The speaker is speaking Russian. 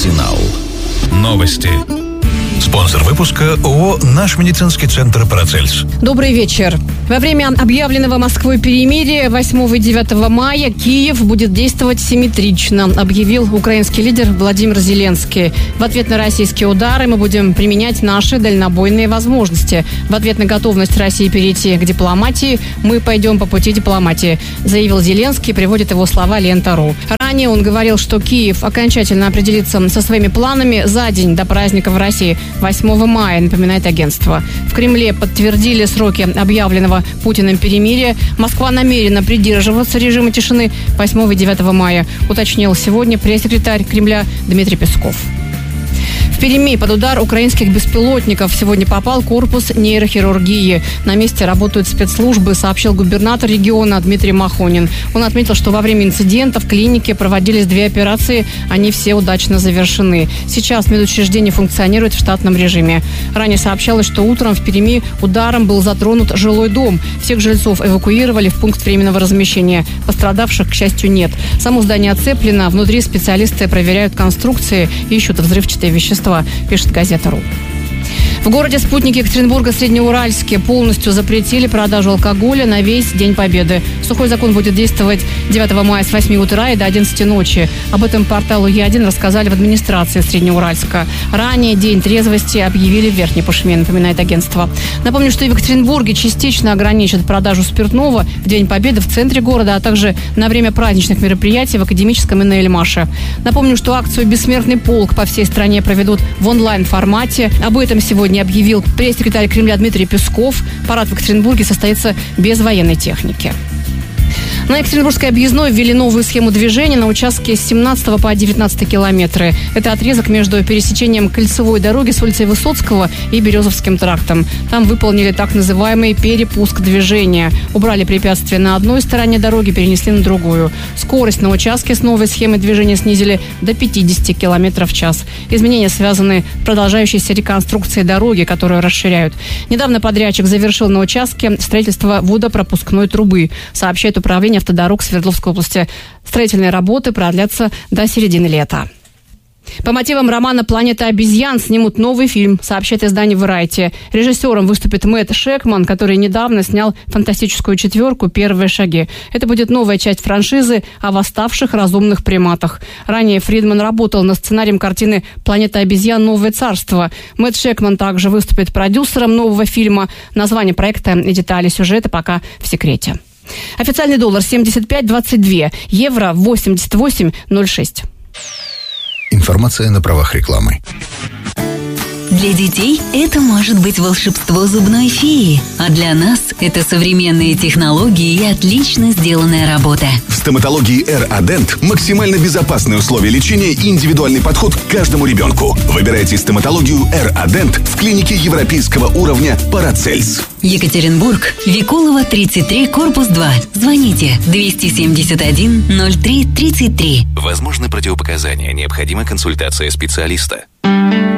Арсенал. Новости. Спонсор выпуска ООО «Наш медицинский центр Парацельс». Добрый вечер. Во время объявленного Москвой перемирия 8 и 9 мая Киев будет действовать симметрично, объявил украинский лидер Владимир Зеленский. В ответ на российские удары мы будем применять наши дальнобойные возможности. В ответ на готовность России перейти к дипломатии мы пойдем по пути дипломатии, заявил Зеленский, приводит его слова Лента.ру. Ранее он говорил, что Киев окончательно определится со своими планами за день до праздника в России. 8 мая, напоминает агентство. В Кремле подтвердили сроки объявленного Путиным перемирия. Москва намерена придерживаться режима тишины 8 и 9 мая, уточнил сегодня пресс-секретарь Кремля Дмитрий Песков. В Перми под удар украинских беспилотников сегодня попал корпус нейрохирургии. На месте работают спецслужбы, сообщил губернатор региона Дмитрий Махонин. Он отметил, что во время инцидента в клинике проводились 2 операции, они все удачно завершены. Сейчас медучреждение функционирует в штатном режиме. Ранее сообщалось, что утром в Перми ударом был затронут жилой дом. Всех жильцов эвакуировали в пункт временного размещения. Пострадавших, к счастью, нет. Само здание оцеплено, внутри специалисты проверяют конструкции, ищут взрывчатые вещества, пишет газета.ру. В городе Спутник Екатеринбурга-Среднеуральске полностью запретили продажу алкоголя на весь День Победы. Сухой закон будет действовать 9 мая с 8 утра и до 11 ночи. Об этом порталу Е1 рассказали в администрации Среднеуральска. Ранее День трезвости объявили в Верхней Пышме, напоминает агентство. Напомню, что в Екатеринбурге частично ограничат продажу спиртного в День Победы в центре города, а также на время праздничных мероприятий в Академическом и на Эльмаше. Напомню, что акцию «Бессмертный полк» по всей стране проведут в онлайн-формате. Об этом сегодня объявил пресс-секретарь Кремля Дмитрий Песков. Парад в Екатеринбурге состоится без военной техники. На Екатеринбургской объездной ввели новую схему движения на участке с 17 по 19 километры. Это отрезок между пересечением кольцевой дороги с улицей Высоцкого и Березовским трактом. Там выполнили так называемый перепуск движения. Убрали препятствия на одной стороне дороги, перенесли на другую. Скорость на участке с новой схемой движения снизили до 50 километров в час. Изменения связаны с продолжающейся реконструкцией дороги, которую расширяют. Недавно подрядчик завершил на участке строительство водопропускной трубы, сообщает управление автодорог Свердловской области. Строительные работы продлятся до середины лета. По мотивам романа «Планета обезьян» снимут новый фильм, сообщает издание Variety. Режиссером выступит Мэтт Шекман, который недавно снял фантастическую четверку «Первые шаги». Это будет новая часть франшизы о восставших разумных приматах. Ранее Фридман работал над сценарием картины «Планета обезьян. Новое царство». Мэтт Шекман также выступит продюсером нового фильма. Название проекта и детали сюжета пока в секрете. Официальный доллар 75.22, евро 88.06. Информация на правах рекламы. Для детей это может быть волшебство зубной феи, а для нас это современные технологии и отлично сделанная работа. В стоматологии R-Adent максимально безопасные условия лечения и индивидуальный подход к каждому ребенку. Выбирайте стоматологию R-Adent в клинике европейского уровня Парацельс. Екатеринбург, Викулова, 33, корпус 2. Звоните 271 03 33. Возможны противопоказания, необходима консультация специалиста.